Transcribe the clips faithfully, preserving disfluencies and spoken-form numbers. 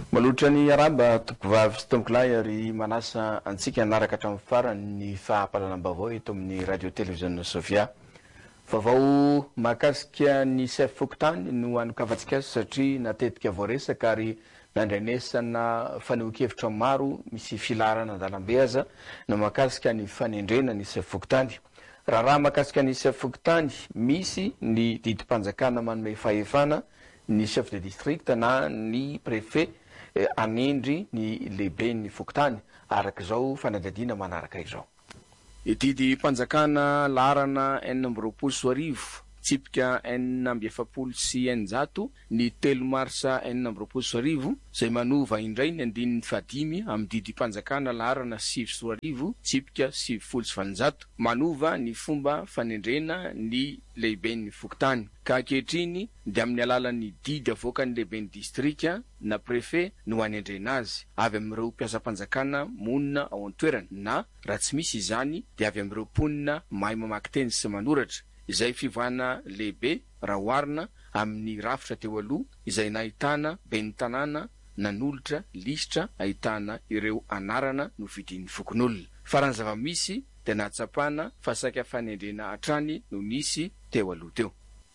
Malotra ny araba tokovavy sy tombokilay ary manasa antsika anaraka hatramin'ny farany ny fahapalalam-baovao eto amin'ny radio télévision Sofia. Vaovao mahakasika ny chef fokontany no anokavantsika azy satria natetika voaresaka ary nandrenesana fanehoan-kevitra maro misy filarana an-dalambe aza no mahakasika ny fanendrena ny chef fokontany. Raha raha mahakasika ny chef fokontany misy ny didim-panjakana manome fahefana ny chef de district na ny préfet anendry ny lehibe ny fokontany araka izao fanadihadiana manaraka izao. Didim-panjakana larana enina amby roapolo sy arivo tsipika enina amby efapolo sy eninjato ny telo marsa enina amby roapolo sy arivo izay manova indray ny andinin'ny fahadimy amin'ny didim-panjakana larana sivy sy arivo tsipika sivy folo sy valonjato manova ny fomba fanendrena ny lehiben'ny fokontany. Ka ankehitriny dia amin'ny alalan'ny didy avoakan'ny lehiben'ny distrika na préfet no anendrena azy avy amin'ireo mpiasam-panjakana monina ao an-toerana na raha tsy misy izany dia avy amin'ireo mponina mahay mamaky teny sy manoratra izay fivoahana lehibe raha oharina amin'ny rafitra teo aloha izay nahitana ben'ny tanàna nanolotra lisitra ahitana ireo anarana no vidin'ny fokon'olona. Farany zava-misy dia nahatsapana fa saika fanendrena hatrany no nisy teo aloha teo.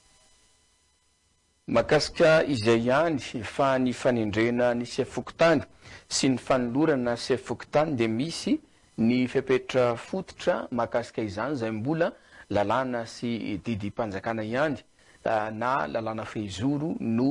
Makasika izay ihany fa ny fanendrena ny chef fokontany sy ny fanolorana chef fokontany dia misy ny fepetra fototra makasika izany izay mbola lalàna sy didim-panjakana ihany na lalàna fehizoro no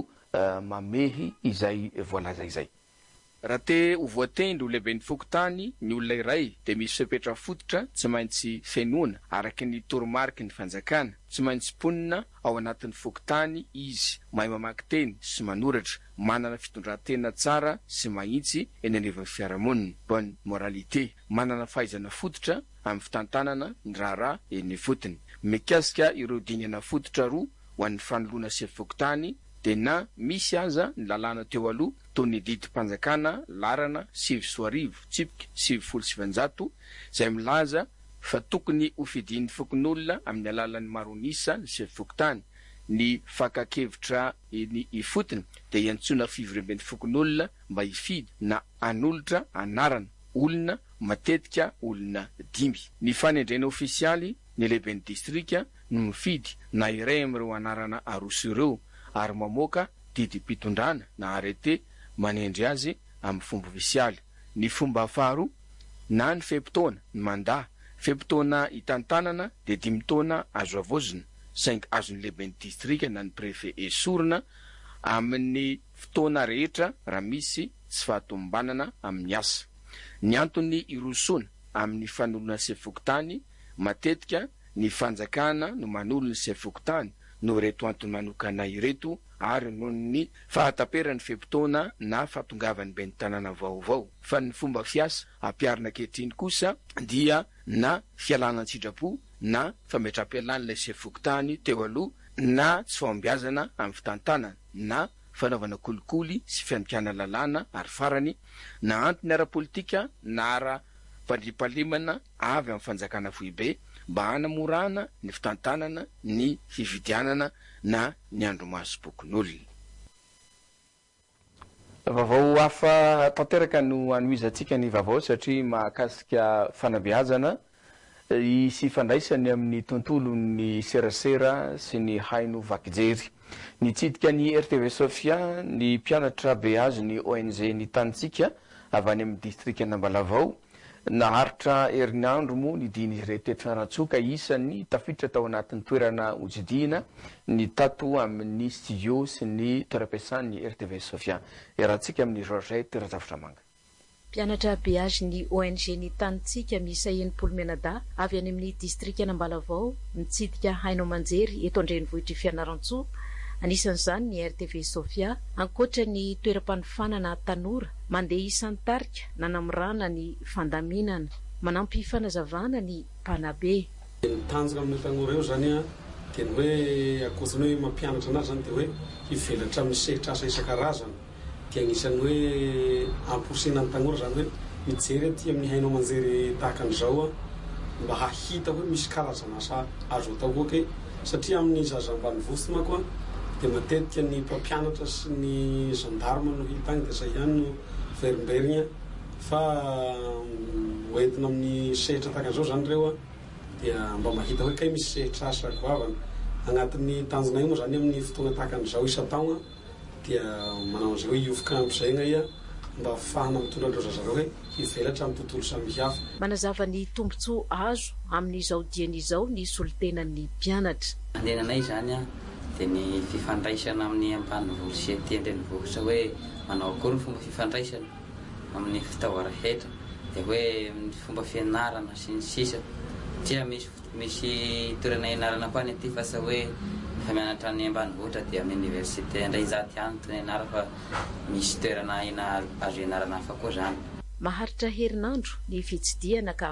mamehy izay voalaza izay. Raha te ho voatendry ho lehiben'ny fokontany ny olona iray dia misy fepetra fototra tsy maintsy fenoana araka ny toromarika ny fanjakana, tsy maintsy ponina ao anatin'ny fokontany izy mahay mamaky teny sy manoratra, manana fitondran-tena tsara sy mahitsy eny anivon'ny fiarahamonina, bonne moralité, manana fahaizana fototra amin'ny fitantanana ny raharaha eny fotony. Mikasika ireo dingana fototra roa ho an'ny fanoloana chef fokontany dia na misy aza ny lalàna teo aloha toy ny didim-panjakana larana sivy sy arivo tsipika sivy folo sy valonjato izay milaza fa tokony ho fidin'ny fokon'olona amin'ny alalan'ny maronisa ny chef fokontany. Ny fakakevitra eny ifotony dia iantsona fivoreben'ny fokon'olona mba hifidy na anolotra anarana olona matetika olona dimy. Ny fanendrena ofisialy ny lehiben'ny distrika no mifidy na iray amin'ireo anarana aroso ireo ary mamoaka didim-pitondrana na arete manendry azy amin'ny fomba ofisialy. Ny fomba faharoa na ny fepitaona ny mandaha, fepitaona hitantanana dia dimy taona azo avozona saingy azon'ny lehiben'ny distrika na ny préfet esorina amin'ny fotoana rehetra raha misy tsy fahatombanana amin'ny asa. Ny antony irosoana amin'ny fanoloana chef fokontany matetika ny fanjakana no manolo ny chef fokontany no reto antony manokana ireto ary noho ny fahataperan'ny fepitaona na fahatongavan'ny ben'ny tanàna vaovao. Fa ny fomba fiasa ampiarina ankehitriny kosa dia na fialana an-tsidrapo na fametra-pialan'ilay chef fokontany teo aloha na tsy fahombiazana amin'ny fitantanana na fanaovana kolikoly sy fianikana lalàna ary farany na antony ara-politika na ara-pandriampahalemana avy amin'ny fanjakana foibe mba hanamorana ny fitantanana ny fividianana na ny andromaso bokon'olona. Vaovao hafa tanteraka no anoizantsika ny vaovao satria mahakasika fanabeazana sy fandraisany amin'ny tontolo ny serasera sy ny haino vakijery. Nitsidika ny R T V Sofia ny mpianatra beazy ny O N G ny tanitsika avy any amin'ny distrika Nambalavao naharitra herinandro moa ny diny retetry Rantsoka isan'ny tafiditra tao anatin'ny toerana hojidina ny tato amin'ny studio sy ny toeram-piasan'ny R T V Sofia. Erantsika amin'ny Georgette Razafitra Manga. Mpianatra beazy ny O N G ny tanitsika miisa enimpolo menada avy any amin'ny distrika Nambalavao mitsidika haino manjery eto andrenivohitra Fianarantsoa. Anisan'izany ny R T V Sofia ankoatra ny toeram-panofanana tanora mandeha isan'ny tarika nanamorana ny fandaminana manampy fanazavana ny mpanabe. Ny tanjona amin'ny tanora eo zany a dia ny hoe ankoatrany hoe mampianatra anazy zany dia hoe hivelatra amin'ny sehitra asa isan-karazany dia agnisan'ny hoe amporsena ny tanora zany hoe mijery aty amin'ny haino manjery tahaka an'izao mba hahita hoe misy karazana asa azo atao oke satria amin'ny zaza ambanivohitra manko dia matetika ny mpampianatra sy ny gendarme no hitany dia zay ihany no verimberigna fa hoentina amin'ny sehitra takan'izao zany reo a dia mba mahita hoe kay misy sehitra asa goavana agnatin'ny tanjona io moa zany amin'ny fotoana takan'izao isa-taogna dia manao an'izay hoe iofoka ampizayna ia mba ahafahana mitondra andreo zazareo hoe hivelatra amin'ny tontolo samihafa. Manazava ny tombontsoa azo amin'izao dian'izao ny solotenan'ny mpianatra. Andenanay zany a dia ny fifandraisana amin'ny ambanivohitra sy aty an-drenivohitra hoe manao akory ny fomba fifandraisana amin'ny fitaovana rehetra dia hoe fomba fianarana sy ny sisa tia misy misy toerana ianarana koa ny aty fa sa hoe fa mianatra ny ambanivohitra dia amin'ny université indray izaty ihany toerana ianarana fa misy toerana ina azo ianarana hafa koa zany. Maharitra herinandro ny fitsidiana ka